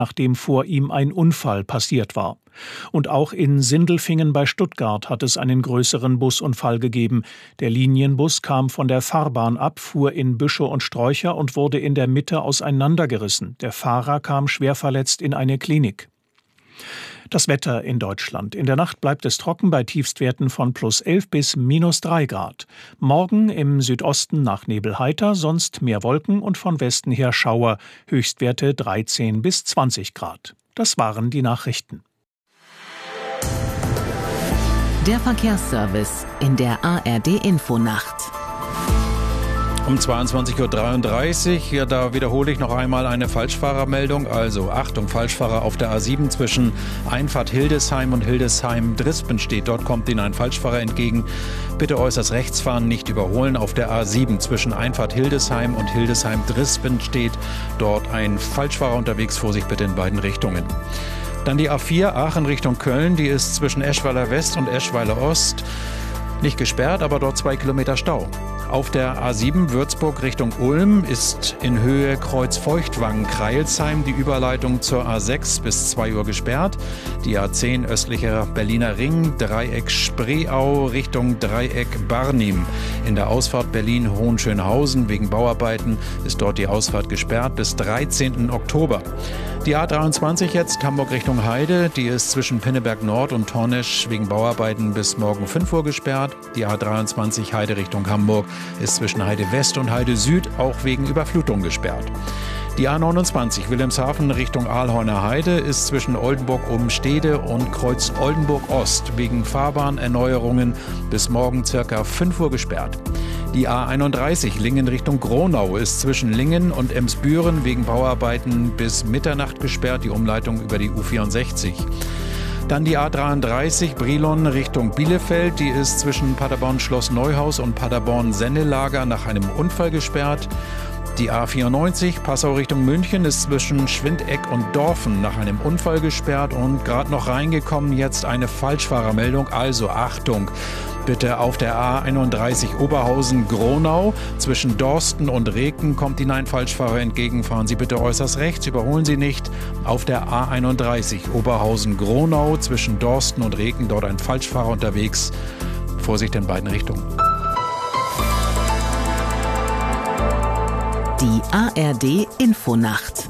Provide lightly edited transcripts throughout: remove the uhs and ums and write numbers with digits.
nachdem vor ihm ein Unfall passiert war. Und auch in Sindelfingen bei Stuttgart hat es einen größeren Busunfall gegeben. Der Linienbus kam von der Fahrbahn ab, fuhr in Büsche und Sträucher und wurde in der Mitte auseinandergerissen. Der Fahrer kam schwerverletzt in eine Klinik. Das Wetter in Deutschland. In der Nacht bleibt es trocken bei Tiefstwerten von +11 bis -3 Grad. Morgen im Südosten nach Nebel heiter, sonst mehr Wolken und von Westen her Schauer. Höchstwerte 13 bis 20 Grad. Das waren die Nachrichten. Der Verkehrsservice in der ARD-Infonacht. Um 22:33 Uhr, ja, da wiederhole ich noch einmal eine Falschfahrermeldung. Also Achtung, Falschfahrer auf der A7 zwischen Einfahrt Hildesheim und Hildesheim-Drispen steht. Dort kommt Ihnen ein Falschfahrer entgegen. Bitte äußerst rechts fahren, nicht überholen. Auf der A7 zwischen Einfahrt Hildesheim und Hildesheim-Drispen steht dort ein Falschfahrer unterwegs. Vorsicht bitte in beiden Richtungen. Dann die A4 Aachen Richtung Köln, die ist zwischen Eschweiler West und Eschweiler Ost nicht gesperrt, aber dort 2 Kilometer Stau. Auf der A7 Würzburg Richtung Ulm ist in Höhe Kreuz Feuchtwangen-Kreilsheim die Überleitung zur A6 bis 2 Uhr gesperrt. Die A10 östlicher Berliner Ring, Dreieck Spreeau Richtung Dreieck Barnim. In der Ausfahrt Berlin-Hohenschönhausen wegen Bauarbeiten ist dort die Ausfahrt gesperrt bis 13. Oktober. Die A23 jetzt Hamburg Richtung Heide, die ist zwischen Pinneberg Nord und Tornesch wegen Bauarbeiten bis morgen 5 Uhr gesperrt. Die A23 Heide Richtung Hamburg ist zwischen Heide West und Heide Süd auch wegen Überflutung gesperrt. Die A29 Wilhelmshaven Richtung Aalhorner Heide ist zwischen Oldenburg-Obenstede und Kreuz Oldenburg-Ost wegen Fahrbahnerneuerungen bis morgen ca. 5 Uhr gesperrt. Die A31 Lingen Richtung Gronau ist zwischen Lingen und Emsbüren wegen Bauarbeiten bis Mitternacht gesperrt, die Umleitung über die U64. Dann die A33 Brilon Richtung Bielefeld, die ist zwischen Paderborn-Schloss Neuhaus und Paderborn-Sennelager nach einem Unfall gesperrt. Die A94 Passau Richtung München ist zwischen Schwindeck und Dorfen nach einem Unfall gesperrt und gerade noch reingekommen jetzt eine Falschfahrermeldung, also Achtung. Bitte auf der A31 Oberhausen-Gronau zwischen Dorsten und Reken kommt Ihnen ein Falschfahrer entgegen. Fahren Sie bitte äußerst rechts, überholen Sie nicht. Auf der A31 Oberhausen-Gronau zwischen Dorsten und Reken dort ein Falschfahrer unterwegs. Vorsicht in beiden Richtungen. Die ARD-Infonacht.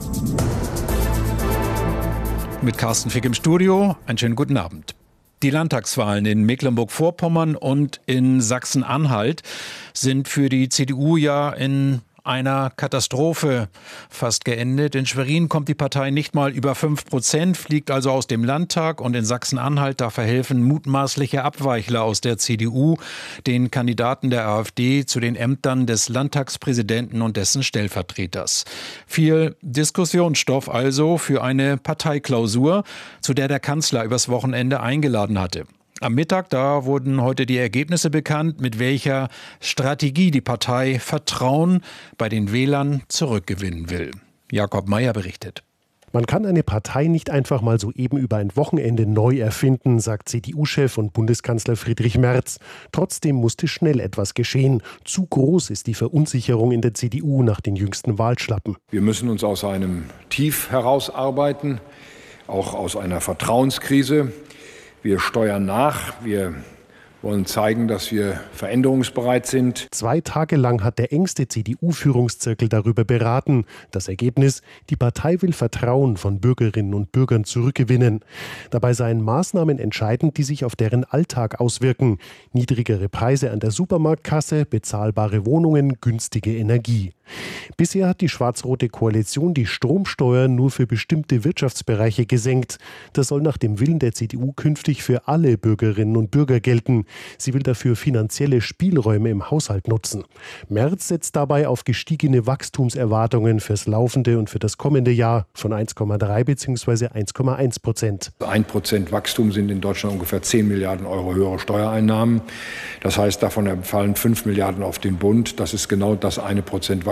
Mit Carsten Fick im Studio. Einen schönen guten Abend. Die Landtagswahlen in Mecklenburg-Vorpommern und in Sachsen-Anhalt sind für die CDU ja in einer Katastrophe fast geendet. In Schwerin kommt die Partei nicht mal über 5%, fliegt also aus dem Landtag, und in Sachsen-Anhalt, da verhelfen mutmaßliche Abweichler aus der CDU den Kandidaten der AfD zu den Ämtern des Landtagspräsidenten und dessen Stellvertreters. Viel Diskussionsstoff also für eine Parteiklausur, zu der der Kanzler übers Wochenende eingeladen hatte. Am Mittag, da wurden heute die Ergebnisse bekannt, mit welcher Strategie die Partei Vertrauen bei den Wählern zurückgewinnen will. Jakob Mayer berichtet. Man kann eine Partei nicht einfach mal so eben über ein Wochenende neu erfinden, sagt CDU-Chef und Bundeskanzler Friedrich Merz. Trotzdem musste schnell etwas geschehen. Zu groß ist die Verunsicherung in der CDU nach den jüngsten Wahlschlappen. Wir müssen uns aus einem Tief herausarbeiten, auch aus einer Vertrauenskrise. Wir steuern nach, wir wollen zeigen, dass wir veränderungsbereit sind. 2 Tage lang hat der engste CDU-Führungszirkel darüber beraten. Das Ergebnis: Die Partei will Vertrauen von Bürgerinnen und Bürgern zurückgewinnen. Dabei seien Maßnahmen entscheidend, die sich auf deren Alltag auswirken. Niedrigere Preise an der Supermarktkasse, bezahlbare Wohnungen, günstige Energie. Bisher hat die schwarz-rote Koalition die Stromsteuer nur für bestimmte Wirtschaftsbereiche gesenkt. Das soll nach dem Willen der CDU künftig für alle Bürgerinnen und Bürger gelten. Sie will dafür finanzielle Spielräume im Haushalt nutzen. Merz setzt dabei auf gestiegene Wachstumserwartungen fürs laufende und für das kommende Jahr von 1,3 bzw. 1,1%. 1% Wachstum sind in Deutschland ungefähr 10 Milliarden Euro höhere Steuereinnahmen. Das heißt, davon fallen 5 Milliarden auf den Bund. Das ist genau das 1% Wachstum,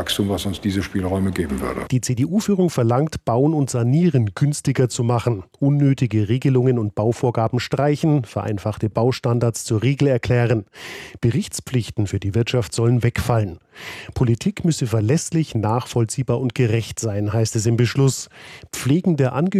Wachstum, was uns diese Spielräume geben würde. Die CDU-Führung verlangt, Bauen und Sanieren günstiger zu machen, unnötige Regelungen und Bauvorgaben streichen, vereinfachte Baustandards zur Regel erklären. Berichtspflichten für die Wirtschaft sollen wegfallen. Politik müsse verlässlich, nachvollziehbar und gerecht sein, heißt es im Beschluss. Pflegende Angehörige